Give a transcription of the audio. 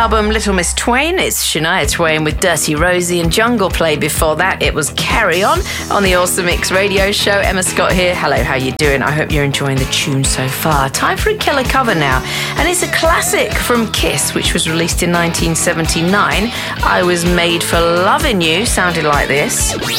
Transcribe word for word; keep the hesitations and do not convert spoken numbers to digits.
album Little Miss Twain. It's Shania Twain with Dirty Rosie and Jungle Play. Before that, it was Carry On on the Awesome Mix radio show. Emma Scott here. Hello, how you doing? I hope you're enjoying the tune so far. Time for a killer cover now. And it's a classic from Kiss, which was released in nineteen seventy-nine. I Was Made for Loving You sounded like this.